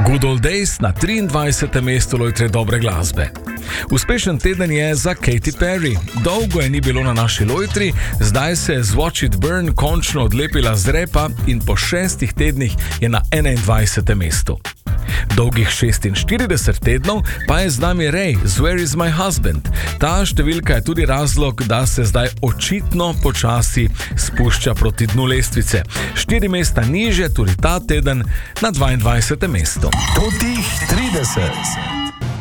Good Old Days na 23. mestu lojtre dobre glasbe. Uspešen teden je za Katy Perry. Dolgo je ni bilo na naši lojtri, zdaj se je z Watch It Burn končno odlepila z repa in po 6 tednih je na 21. mestu. Dolgih 46 tednov pa je z nami Ray z Where Is My Husband. Ta številka je tudi razlog, da se zdaj očitno počasi spušča proti dnu lestvice. 4 mesta nižje, tudi ta teden na 22. mestu. Totih 30.